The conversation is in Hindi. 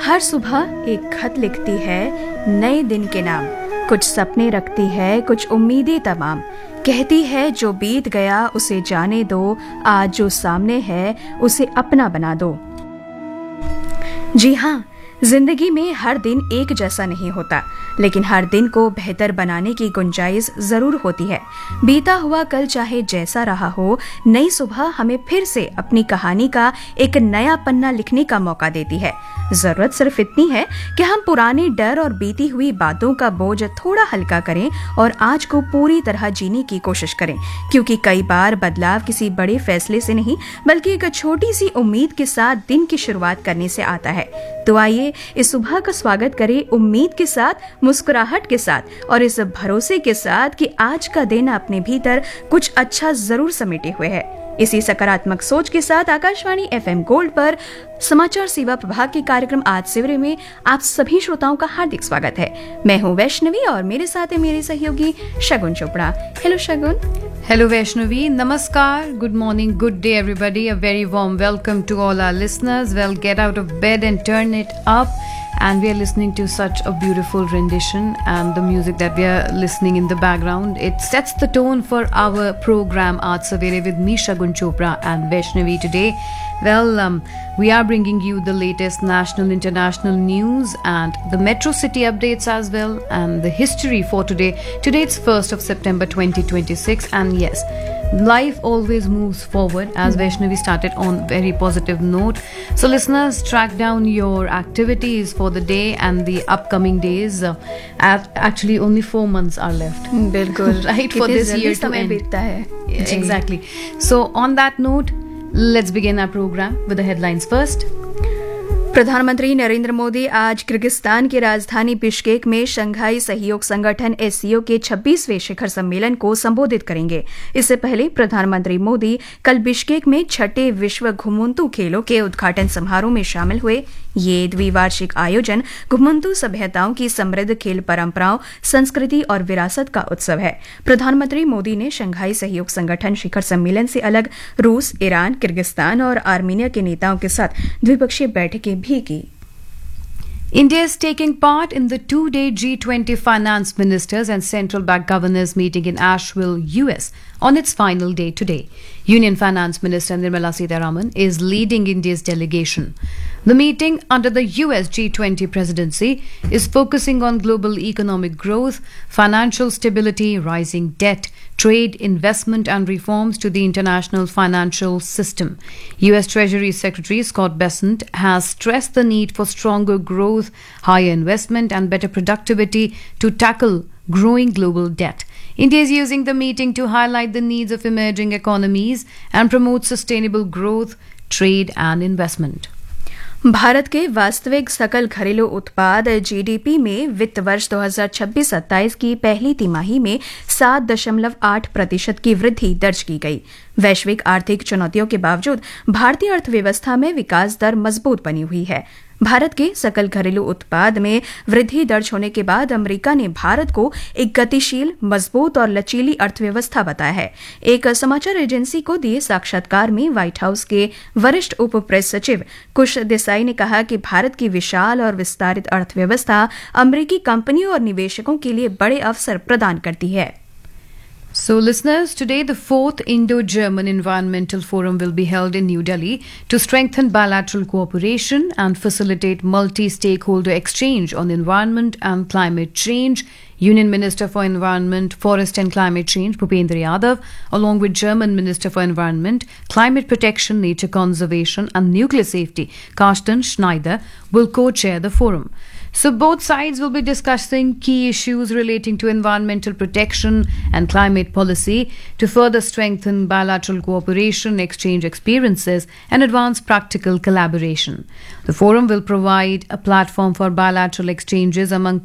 हर सुबह एक खत लिखती है नए दिन के नाम, कुछ सपने रखती है, कुछ उम्मीदें तमाम। कहती है जो बीत गया उसे जाने दो, आज जो सामने है उसे अपना बना दो। जी हाँ, जिंदगी में हर दिन एक जैसा नहीं होता, लेकिन हर दिन को बेहतर बनाने की गुंजाइश जरूर होती है। बीता हुआ कल चाहे जैसा रहा हो, नई सुबह हमें फिर से अपनी कहानी का एक नया पन्ना लिखने का मौका देती है। जरूरत सिर्फ इतनी है कि हम पुराने डर और बीती हुई बातों का बोझ थोड़ा हल्का करें और आज को पूरी तरह जीने की कोशिश करें, क्योंकि कई बार बदलाव किसी बड़े फैसले से नहीं बल्कि एक छोटी सी उम्मीद के साथ दिन की शुरुआत करने से आता है। तो आइए इस सुबह का स्वागत करें उम्मीद के साथ, मुस्कुराहट के साथ और इस भरोसे के साथ कि आज का दिन अपने भीतर कुछ अच्छा जरूर समेटे हुए है। इसी सकारात्मक सोच के साथ आकाशवाणी FM गोल्ड पर समाचार सेवा प्रभाग के कार्यक्रम आज सवेरे में आप सभी श्रोताओं का हार्दिक स्वागत है। मैं हूँ वैष्णवी और मेरे साथ है मेरे सहयोगी शगुन Chopra. Hello Shagun. Hello Vaishnavi, Namaskar, good morning, good day everybody, a very warm welcome to all our listeners. Well, get out of bed and turn it up, and we are listening to such a beautiful rendition, and the music that we are listening in the background, it sets the tone for our program Aaj Savere with me Shagun Chopra and Vaishnavi today. Well, we are bringing you the latest national, international news and the metro city updates as well, and the history for today. Today it's 1st of September 2026, and yes, life always moves forward, as Vaishnavi started on very positive note. So listeners, track down your activities for the day and the upcoming days. Actually only 4 months are left. बिल्कुल right, for this year to end. बीतता है। Exactly. So on that note, let's begin our program with the headlines first. प्रधानमंत्री नरेंद्र मोदी आज किर्गिस्तान की राजधानी बिश्केक में शंघाई सहयोग संगठन SCO के 26वें शिखर सम्मेलन को संबोधित करेंगे। इससे पहले प्रधानमंत्री मोदी कल बिश्केक में 6ठे विश्व घुमंतू खेलों के उद्घाटन समारोह में शामिल हुए। ये द्विवार्षिक आयोजन घुमंतू सभ्यताओं की समृद्ध खेल परंपराओं, संस्कृति और विरासत का उत्सव है। प्रधानमंत्री मोदी ने शंघाई सहयोग संगठन शिखर सम्मेलन से अलग रूस, ईरान, किर्गिस्तान और आर्मीनिया के नेताओं के साथ द्विपक्षीय बैठकें भी की। India is taking part in the 2-day G20 finance ministers and central bank governors meeting in Asheville, US on its final day today. Union Finance Minister Nirmala Sitharaman is leading India's delegation. The meeting under the US G20 presidency is focusing on global economic growth, financial stability, rising debt, trade, investment and reforms to the international financial system. US Treasury Secretary Scott Bessent has stressed the need for stronger growth, higher investment and better productivity to tackle growing global debt. India is using the meeting to highlight the needs of emerging economies and promote sustainable growth, trade and investment. Bharat के वास्तविक सकल घरेलू उत्पाद GDP में वित्त वर्ष 2026-27 की पहली तिमाही में 7.8% की वृद्धि दर्ज की गई। वैश्विक आर्थिक चुनौतियों के बावजूद भारतीय अर्थव्यवस्था में विकास दर मजबूत बनी हुई है। भारत के सकल घरेलू उत्पाद में वृद्धि दर्ज होने के बाद अमेरिका ने भारत को एक गतिशील, मजबूत और लचीली अर्थव्यवस्था बताया है। एक समाचार एजेंसी को दिए साक्षात्कार में व्हाइट हाउस के वरिष्ठ उप प्रेस सचिव कुश देसाई ने कहा कि भारत की विशाल और विस्तारित अर्थव्यवस्था अमेरिकी कंपनियों और निवेशकों के लिए बड़े अवसर प्रदान करती है। So listeners, today the 4th Indo-German Environmental Forum will be held in New Delhi to strengthen bilateral cooperation and facilitate multi-stakeholder exchange on environment and climate change. Union Minister for Environment, Forest and Climate Change, Bhupendra Yadav, along with German Minister for Environment, Climate Protection, Nature Conservation and Nuclear Safety, Carsten Schneider, will co-chair the forum. So both sides will be discussing key issues relating to environmental protection and climate policy to further strengthen bilateral cooperation, exchange experiences, and advance practical collaboration. The forum will provide a platform for bilateral exchanges among